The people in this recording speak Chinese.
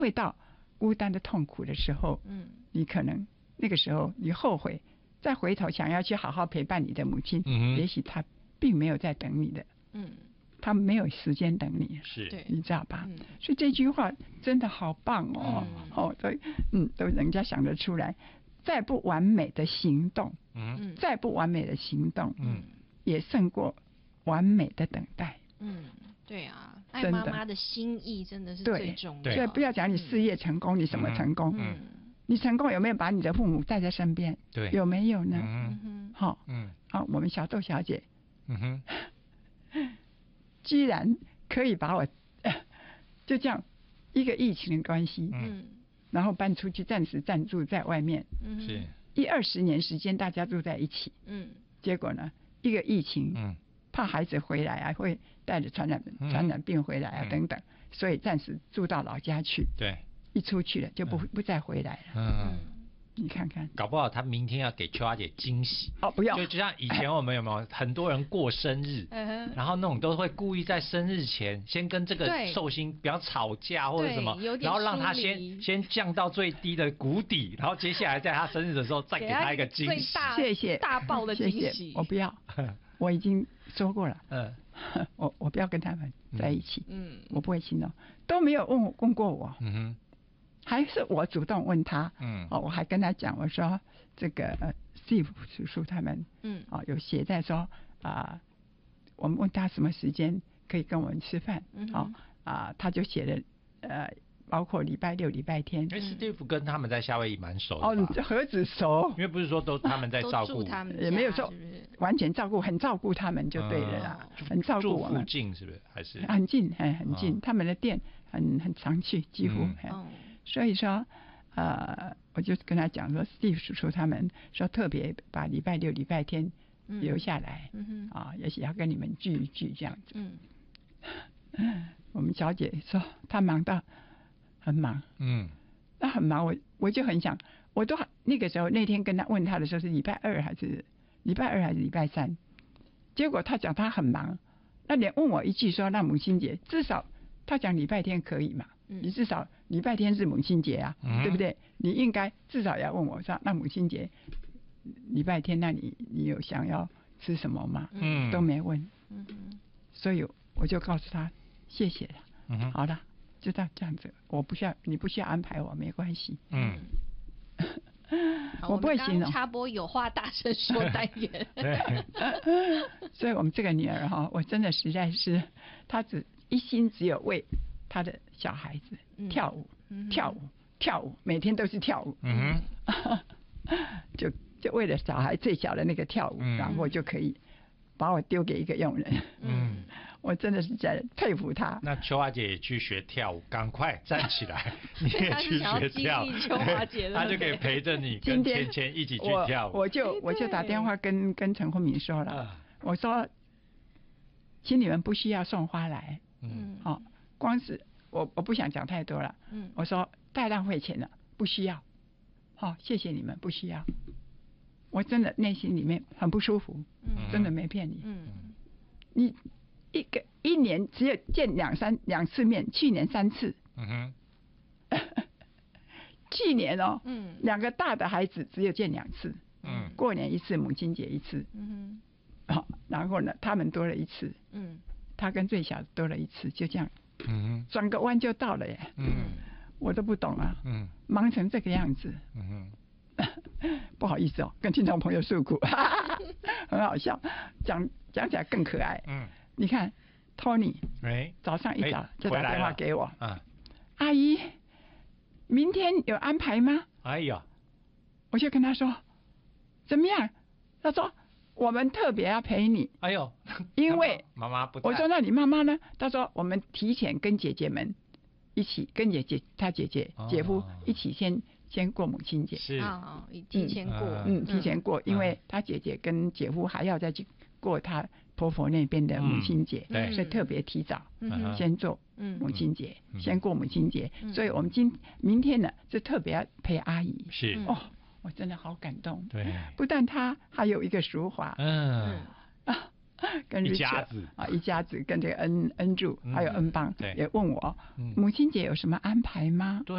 会到孤单的痛苦的时候，你可能那个时候你后悔，再回头想要去好好陪伴你的母亲，也许她并没有在等你的，他没有时间等你， 是， 你知道吧？所以这句话真的好棒哦，都人家想得出来。再不完美的行动，再不完美的行动，也胜过完美的等待。 对啊，爱妈妈的心意真的是最重要。 所以不要讲你事业成功，你什么成功？你成功有没有把你的父母带在身边？ 对， 有没有呢？好，我们小豆小姐，居然可以把我就这样一个疫情的关系，然后搬出去暂时暂住在外面， 是 20年时间大家住在一起，结果呢一个疫情，怕孩子回来啊会带着传染病回来啊等等，所以暂时住到老家去， 对， 一出去了就不再回来了，你看看， 搞不好他明天要给秋华姐惊喜哦，不要， 就像以前我们有没有很多人过生日，然后那种都会故意在生日前先跟这个寿星比较吵架或者什么，然后让他先降到最低的谷底，然后接下来在他生日的时候再给他一个惊喜， 谢谢大爆的惊喜， 谢谢，我不要，我已经说过了，我不要跟他们在一起，我不会行动，都没有问过我，还是我主动问他，我还跟他讲，我说这个Steve 叔叔他们，有写在说我们问他什么时间可以跟我们吃饭，他就写了包括礼拜六、礼拜天。 Steve 跟他们在夏威夷蛮熟的哦，这何止熟？ 因为不是说都他们在照顾， 也没有说完全照顾，很照顾他们就对了啦，很照顾我们。 住附近是不是？还是很近，很近，他们的店很常去，几乎。所以说，我就跟他讲说 ，Steve 叔叔他们说特别把礼拜六、礼拜天留下来，也许要跟你们聚一聚这样子。我们小姐说她忙到很忙，那很忙，我就很想，我都那个时候那天跟他问他的时候是礼拜二还是礼拜三，结果他讲他很忙，那连问我一句说那母亲节至少他讲礼拜天可以嘛？你至少礼拜天是母亲节啊，对不对？你应该至少要问我说，那母亲节礼拜天，那你有想要吃什么吗？都没问。所以我就告诉他谢谢了。好了，就这样子，你不需要安排我，没关系。我不会形容。 插播有话大声说单元。 所以我们这个女儿哈，我真的实在是，她一心只有为她的小孩子跳舞，每天都是跳舞。就为了小孩最小的那个跳舞，然后就可以把我丢给一个佣人。我真的是在佩服他。 那秋华姐也去学跳舞，赶快站起来，你也去学跳舞，他就可以陪着你跟芊芊一起去跳舞。 我就打电话跟陈慧敏说了，我说，请你们不需要送花来，光是我不想讲太多了，我说太浪费钱了，不需要，谢谢你们，不需要。我真的内心里面很不舒服，真的没骗你，你一年只有见两次面，去年3次，去年2个大的孩子只有见2次，过年1次，母亲节1次，然后呢，他们多了1次，他跟最小多了1次，就这样，转个弯就到了耶，我都不懂啊，忙成这个样子，不好意思跟听众朋友诉苦，很好笑，讲起来更可爱，你看 Tony 早上一早就打电话给我，阿姨，明天有安排吗？ 哎呀， 我就跟他说怎么样？他说我们特别要陪你。 哎呦， 因为妈妈不在。 我说那你妈妈呢？他说我们提前跟姐姐们一起，跟他姐姐姐夫一起先过母亲节。 是提前过， 提前过，因为他姐姐跟姐夫还要再去过他婆婆那边的母亲节，所以特别提早先做母亲节，先过母亲节。所以我们明天呢，就特别要陪阿姨。 是我真的好感动。 对， 不但他还有一个淑华， 跟一家子一家子跟这个恩柱还有恩邦也问我母亲节有什么安排吗？